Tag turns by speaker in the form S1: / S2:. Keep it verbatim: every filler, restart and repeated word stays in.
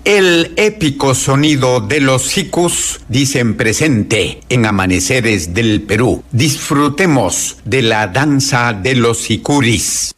S1: El épico sonido de los sicus dicen presente en Amaneceres del Perú. Disfrutemos de la danza de los sicuris.